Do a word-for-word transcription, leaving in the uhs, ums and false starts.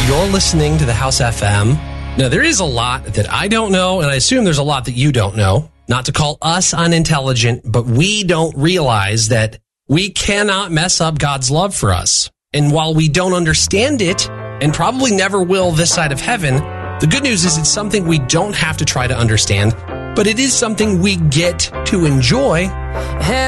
You're listening to the House F M. Now, there is a lot that I don't know, and I assume there's a lot that you don't know. Not to call us unintelligent, but we don't realize that we cannot mess up God's love for us. And while we don't understand it, and probably never will this side of heaven, the good news is it's something we don't have to try to understand, but it is something we get to enjoy.